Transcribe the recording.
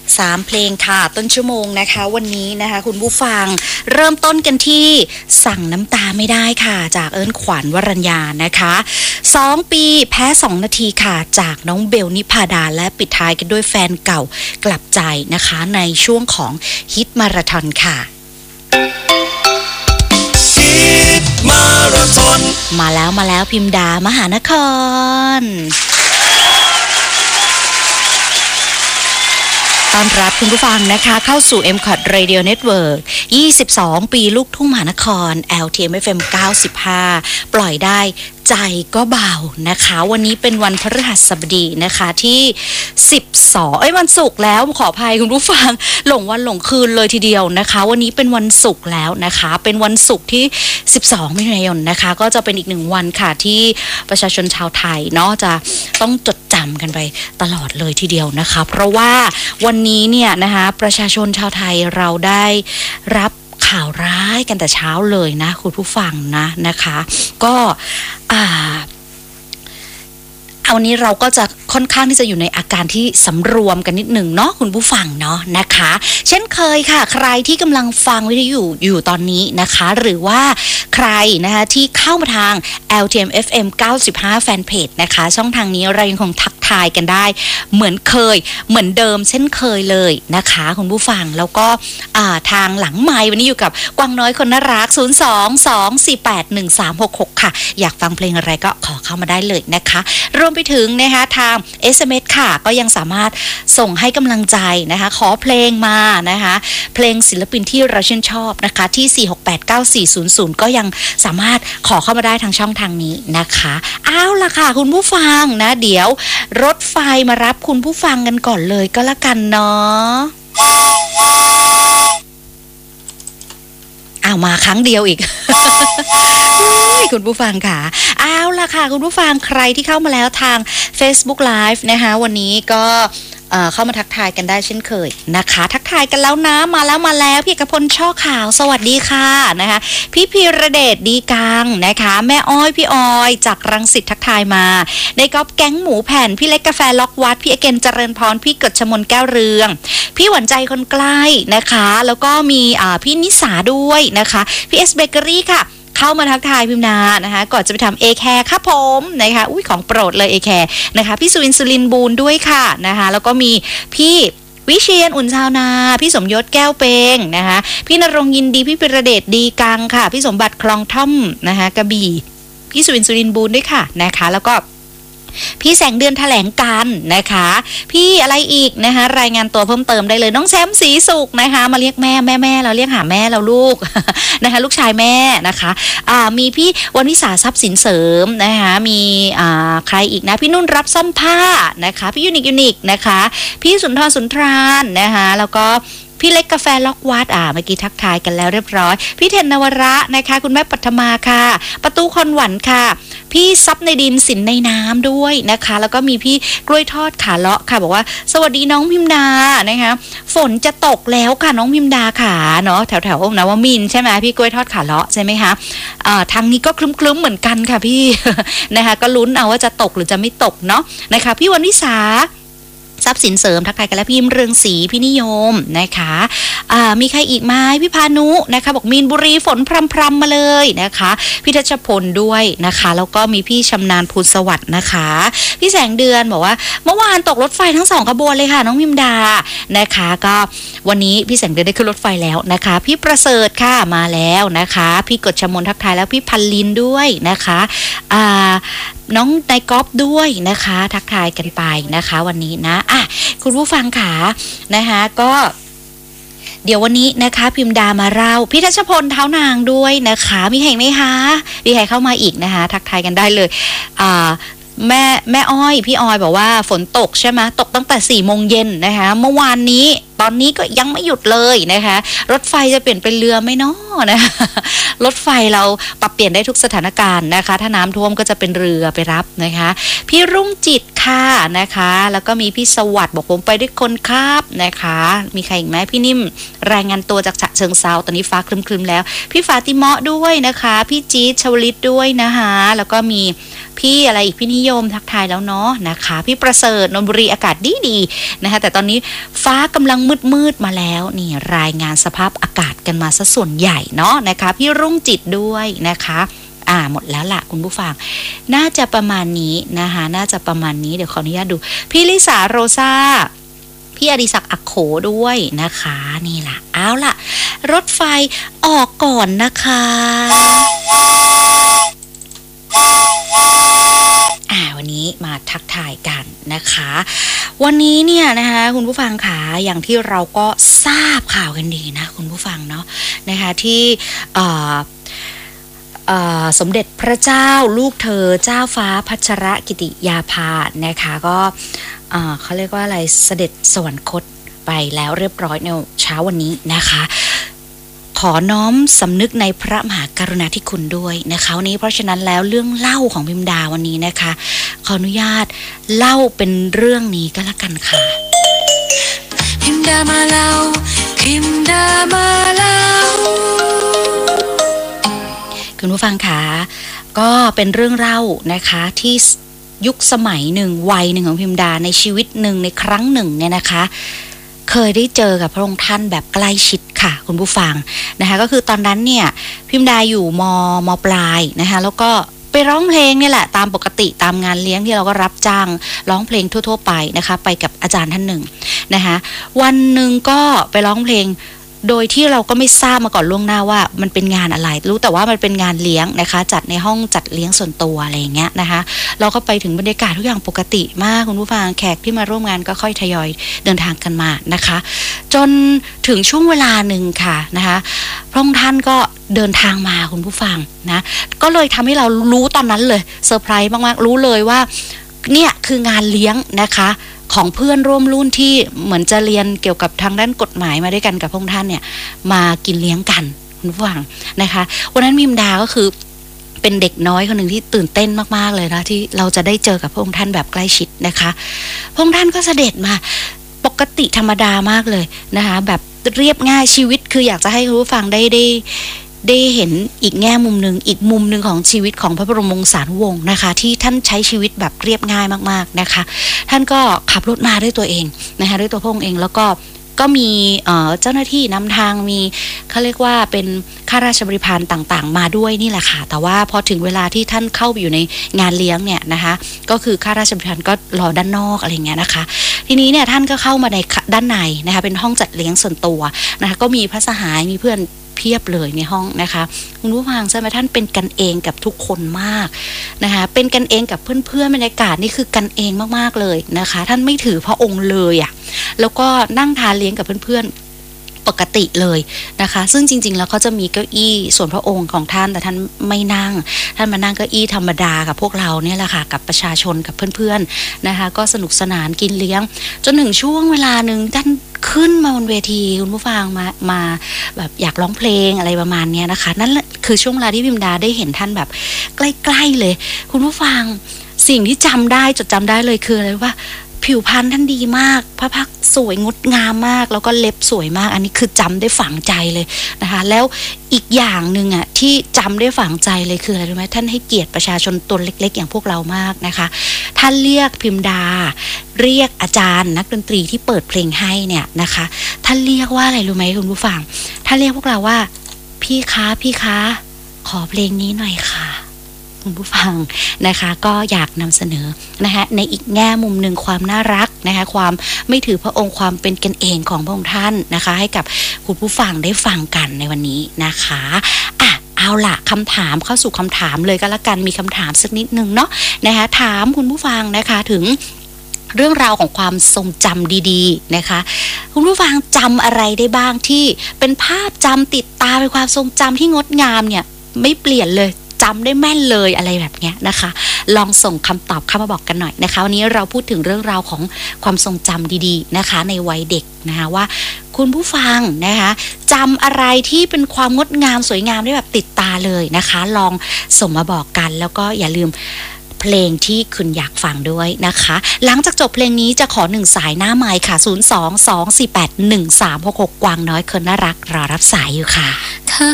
3เพลงค่ะต้นชั่วโมงนะคะวันนี้นะคะคุณผู้ฟังเริ่มต้นกันที่สั่งน้ำตาไม่ได้ค่ะจากเอิญขวัญวรัญญานะคะ2ปีแพ้2นาทีค่ะจากน้องเบลนิพาดาและปิดท้ายกันด้วยแฟนเก่ากลับใจนะคะในช่วงของฮิตมาราธอนค่ะฮิตมาราธอนมาแล้วพิมดามหานครต้อนรับคุณผู้ฟังนะคะเข้าสู่ MCOT Radio Network 22 ปีลูกทุ่งมหานคร LTM FM 95 ปล่อยได้ใจก็เบานะคะวันนี้เป็นวันพฤหัสบดีนะคะที่12วันศุกร์แล้วขออภัยคุณผู้ฟังหลงวันหลงคืนเลยทีเดียวนะคะวันนี้เป็นวันศุกร์แล้วนะคะเป็นวันศุกร์ที่12มิถุนายนนะคะก็จะเป็นอีก1วันค่ะที่ประชาชนชาวไทยเนาะจะต้องจดจำกันไปตลอดเลยทีเดียวนะคะเพราะว่าวันนี้เนี่ยนะคะประชาชนชาวไทยเราได้รับข่าวร้ายกันแต่เช้าเลยนะคุณผู้ฟังนะคะก็วันนี้เราก็จะค่อนข้างที่จะอยู่ในอาการที่สำรวมกันนิดหนึ่งเนาะคุณผู้ฟังเนาะนะคะเช่นเคยค่ะใครที่กำลังฟังวิทยุอยู่ตอนนี้นะคะหรือว่าใครนะคะที่เข้ามาทาง LTM FM 95 แฟนเพจนะคะช่องทางนี้เรายังคงทักทายกันได้เหมือนเคยเหมือนเดิมเช่นเคยเลยนะคะคุณผู้ฟังแล้วก็ทางหลังไมค์วันนี้อยู่กับกวางน้อยคนน่ารัก02-248-1366ค่ะอยากฟังเพลงอะไรก็ขอเข้ามาได้เลยนะคะรวมไปถึงนะคะทาง SMS ค่ะก็ยังสามารถส่งให้กำลังใจนะคะขอเพลงมานะคะเพลงศิลปินที่เราชื่นชอบนะคะที่4689400ก็ยังสามารถขอเข้ามาได้ทางช่องทางนี้นะคะเอาล่ะค่ะคุณผู้ฟังนะเดี๋ยวรถไฟมารับคุณผู้ฟังกันก่อนเลยก็แล้วกันเนาะมาครั้งเดียวอีก คุณผู้ฟังค่ะเอาล่ะค่ะคุณผู้ฟังใครที่เข้ามาแล้วทาง Facebook Live นะคะวันนี้ก็เข้ามาทักทายกันได้เช่นเคยนะคะทักทายกันแล้วนะมาแล้วพี่เอกพลช่อขาวสวัสดีค่ะนะคะพี่พีระเดชดีกังนะคะแม่อ้อยพี่ออยจากรังสิตทักทายมาในก๊อฟแก๊งหมูแผ่นพี่เล็กกาแฟล็อกวัดพี่เอเกนเจริญพรพี่กฤษมนแก้วเรืองพี่หวานใจคนใกล้นะคะแล้วก็มีพี่นิสาด้วยนะคะพี่เอสเบเกอรี่ค่ะเข้ามาทักทายพิมนานะคะก่อนจะไปทำเอแคร์ครับผมนะคะอุ้ยของโปรดเลยเอแคร์นะคะพี่สุวินสุรินบูนด้วยค่ะนะคะแล้วก็มีพี่วิเชียรอุ่นชาวนาพี่สมยศแก้วเปงนะคะพี่นรงค์ยินดีพี่ปิระเดชดีกังค่ะพี่สมบัติคลองท่อมนะคะกระบี่พี่สุวินสุรินบูนด้วยค่ะนะคะแล้วก็พี่แสงเดือนแถลงการนะคะพี่อะไรอีกนะคะรายงานตัวเพิ่มเติมได้เลยน้องแชมป์ศรีสุขนะคะมาเรียกแม่เราเรียกหาแม่เราลูก นะคะลูกชายแม่นะคะมีพี่วณิสาทรัพย์สินเสริมนะคะมีใครอีกนะพี่นุ่นรับซ่อมผ้านะคะพี่ยูนิคนะคะพี่สุนทรสุนทรานนะคะแล้วก็พี่เล็กกาแฟล็อกวัดเมื่อกี้ทักทายกันแล้วเรียบร้อยพี่เทนนวระนะคะคุณแม่ปัทมาค่ะประตูคอนหวันค่ะพี่ซับในดินสินในน้ำด้วยนะคะแล้วก็มีพี่กล้วยทอดขาเลาะค่ะบอกว่าสวัสดีน้องพิมดานะคะฝนจะตกแล้วค่ะน้องพิมดาขาเนาะแถวๆนวมินทร์ใช่ไหมพี่กล้วยทอดขาเลาะใช่ไหมคะทางนี้ก็คลึ้มๆเหมือนกันค่ะพี่ นะคะก็ลุ้นเอาว่าจะตกหรือจะไม่ตกเนาะนะคะพี่วรรณิสาทรัพย์สินเสริมทักทายกันแล้วพี่เรืองศรีพี่นิยมนะคะมีใครอีกไหมพี่พานุนะคะบอกมีนบุรีฝนพรำๆมาเลยนะคะพี่ทัชพลด้วยนะคะแล้วก็มีพี่ชำนาญภูลสวัสดิ์นะคะพี่แสงเดือนบอกว่าเมื่อวานตกรถไฟทั้ง2ขบวนเลยค่ะน้องพิมดานะคะก็วันนี้พี่แสงเดือนได้ขึ้นรถไฟแล้วนะคะพี่ประเสริฐค่ะมาแล้วนะคะพี่กฤษมนทักทายแล้วพี่พันลินด้วยนะคะน้องนายก๊อฟด้วยนะคะทักทายกันไปนะคะวันนี้นะคุณผู้ฟังค่ะนะคะก็เดี๋ยววันนี้นะคะพิมดามาเล่าพี่ทัชพลเท้านางด้วยนะคะมีใครไหมคะมีใครเข้ามาอีกนะคะทักทายกันได้เลยแม่อ้อยพี่ออยบอกว่าฝนตกใช่ไหมตกตั้งแต่4 โมงเย็นนะคะเมื่อวานนี้ตอนนี้ก็ยังไม่หยุดเลยนะคะรถไฟจะเปลี่ยนเป็นเรือไหมเนาะนะ รถไฟเราปรับเปลี่ยนได้ทุกสถานการณ์นะคะถ้าน้ำท่วมก็จะเป็นเรือไปรับนะคะพี่รุ่งจิตค่ะนะคะแล้วก็มีพี่สวัสดิ์บอกผมไปด้วยคนครับนะคะมีใครอีกไหมพี่นิ่มรายงานตัวจากฉะเชิงเทราตอนนี้ฟ้าครึมๆแล้วพี่ฟาติเมาะด้วยนะคะพี่จี๊ดชวลิตด้วยนะคะแล้วก็มีพี่อะไรอีกพี่นิยมทักทายแล้วเนาะนะคะพี่ประเสริฐนนทบุรีอากาศดีนะคะแต่ตอนนี้ฟ้ากำลังมืดมาแล้วนี่รายงานสภาพอากาศกันมาซะส่วนใหญ่เนาะนะคะพี่รุ่งจิตด้วยนะคะหมดแล้วล่ะคุณผู้ฟังน่าจะประมาณนี้นะคะน่าจะประมาณนี้เดี๋ยวขออนุญาตดูพี่ลิสาโรซาพี่อดิศักดิ์อักโขด้วยนะคะนี่ล่ะเอาล่ะรถไฟออกก่อนนะคะวันนี้มาทักทายกันนะคะวันนี้เนี่ยนะคะคุณผู้ฟังค่ะอย่างที่เราก็ทราบข่าวกันดีนะคุณผู้ฟังเนาะนะคะที่สมเด็จพระเจ้าลูกเธอเจ้าฟ้าพัชรกิติยาภานะคะก็เขาเรียกว่าอะไรเสด็จสวรรคตไปแล้วเรียบร้อยในเช้าวันนี้นะคะขอน้อมสำนึกในพระมหากรุณาธิคุณด้วยนะคะวันนี้เพราะฉะนั้นแล้วเรื่องเล่าของพิมดาวันนี้นะคะขออนุญาตเล่าเป็นเรื่องนี้ก็แล้วกันค่ะพิมดามาเล่าพิมดามาเล่าคุณผู้ฟังคะก็เป็นเรื่องเล่านะคะที่ยุคสมัยหนึ่งวัยหนึ่งของพิมดาในชีวิตหนึ่งในครั้งหนึ่งเนี่ยนะคะเคยได้เจอกับพระองค์ท่านแบบใกล้ชิดค่ะคุณผู้ฟังนะคะก็คือตอนนั้นเนี่ยพิมดาอยู่ม.ปลายนะคะแล้วก็ไปร้องเพลงเนี่ยแหละตามปกติตามงานเลี้ยงที่เราก็รับจ้างร้องเพลงทั่วๆไปนะคะไปกับอาจารย์ท่านหนึ่งนะคะวันหนึ่งก็ไปร้องเพลงโดยที่เราก็ไม่ทราบมาก่อนล่วงหน้าว่ามันเป็นงานอะไรรู้แต่ว่ามันเป็นงานเลี้ยงนะคะจัดในห้องจัดเลี้ยงส่วนตัวอะไรอย่างเงี้ยนะคะเราก็ไปถึงบรรยากาศทุกอย่างปกติมากคุณผู้ฟังแขกที่มาร่วมงานก็ค่อยทยอยเดินทางกันมานะคะจนถึงช่วงเวลาหนึ่งค่ะนะคะพระองค์ท่านก็เดินทางมาคุณผู้ฟังนะก็เลยทำให้เรารู้ตอนนั้นเลยเซอร์ไพรส์มากๆรู้เลยว่าเนี่ยคืองานเลี้ยงนะคะของเพื่อนร่วมรุ่นที่เหมือนจะเรียนเกี่ยวกับทางด้านกฎหมายมาด้วยกันกับพระองค์ท่านเนี่ยมากินเลี้ยงกันคุณผู้ฟังนะคะวันนั้นพิมดาก็คือเป็นเด็กน้อยคนหนึ่งที่ตื่นเต้นมากๆเลยนะที่เราจะได้เจอกับพระองค์ท่านแบบใกล้ชิดนะคะพระองค์ท่านก็เสด็จมาปกติธรรมดามากเลยนะคะแบบเรียบง่ายชีวิตคืออยากจะให้คุณผู้ฟังได้เห็นอีกแง่มุมหนึ่งอีกมุมหนึ่งของชีวิตของพระบรมวงศานุวงศ์นะคะที่ท่านใช้ชีวิตแบบเรียบง่ายมากๆนะคะท่านก็ขับรถมาด้วยตัวเองนะคะด้วยตัวพระองค์เองแล้วก็มีเจ้าหน้าที่นำทางมีเขาเรียกว่าเป็นข้าราชบริพารต่างๆมาด้วยนี่แหละค่ะแต่ว่าพอถึงเวลาที่ท่านเข้าไปอยู่ในงานเลี้ยงเนี่ยนะคะก็คือข้าราชบริพารก็รอด้านนอกอะไรเงี้ยนะคะทีนี้เนี่ยท่านก็เข้ามาในด้านในนะคะเป็นห้องจัดเลี้ยงส่วนตัวนะคะก็มีพระสหายมีเพื่อนเพียบเลยในห้องนะคะคุณผู้ฟังใช่ไหมท่านเป็นกันเองกับทุกคนมากนะคะเป็นกันเองกับเพื่อนๆบรรยากาศนี่คือกันเองมากๆเลยนะคะท่านไม่ถือพระองค์เลยอ่ะแล้วก็นั่งทานเลี้ยงกับเพื่อนๆปกติเลยนะคะซึ่งจริงๆแล้วเขาจะมีเก้าอี้ส่วนพระองค์ของท่านแต่ท่านไม่นั่งท่านมานั่งเก้าอี้ธรรมดากับพวกเราเนี่ยแหละค่ะกับประชาชนกับเพื่อนๆนะคะก็สนุกสนานกินเลี้ยงจนถึงช่วงเวลานึงท่านขึ้นมาบนเวทีคุณผู้ฟังมาแบบอยากร้องเพลงอะไรประมาณนี้นะคะนั่นคือช่วงเวลาที่พิมดาได้เห็นท่านแบบใกล้ๆเลยคุณผู้ฟังสิ่งที่จำได้จดจำได้เลยคืออะไรว่าผิวพรรณท่านดีมากพระพักตร์สวยงดงามมากแล้วก็เล็บสวยมากอันนี้คือจำได้ฝังใจเลยนะคะแล้วอีกอย่างหนึ่งอ่ะที่จำได้ฝังใจเลยคืออะไรรู้ไหมท่านให้เกียรติประชาชนตัวเล็กๆอย่างพวกเรามากนะคะท่านเรียกพิมดาเรียกอาจารย์นักดนตรีที่เปิดเพลงให้เนี่ยนะคะท่านเรียกว่าอะไรรู้ไหมคุณผู้ฟังท่านเรียกพวกเราว่าพี่คะขอเพลงนี้หน่อยค่ะคุณผู้ฟังนะคะก็อยากนำเสนอนะคะในอีกแง่มุมหนึ่งความน่ารักนะคะความไม่ถือพระองค์ความเป็นกันเองของพระองค์ท่านนะคะให้กับคุณผู้ฟังได้ฟังกันในวันนี้นะคะเอาล่ะคำถามเข้าสู่คำถามเลยก็แล้วกันมีคำถามสักนิดนึงเนาะนะคะถามคุณผู้ฟังนะคะถึงเรื่องราวของความทรงจำดีๆนะคะคุณผู้ฟังจำอะไรได้บ้างที่เป็นภาพจำติดตาเป็นความทรงจำที่งดงามเนี่ยไม่เปลี่ยนเลยจำได้แม่นเลยอะไรแบบเนี้ยนะคะลองส่งคำตอบเข้ามาบอกกันหน่อยนะคะวันนี้เราพูดถึงเรื่องราวของความทรงจำดีๆนะคะในวัยเด็กนะคะว่าคุณผู้ฟังนะคะจำอะไรที่เป็นความงดงามสวยงามได้แบบติดตาเลยนะคะลองส่งมาบอกกันแล้วก็อย่าลืมเพลงที่คุณอยากฟังด้วยนะคะหลังจากจบเพลงนี้จะขอ1สายหน้าไมค์ค่ะ022481366กวางน้อยคนน่ารักรอรับสายอยู่ค่ะ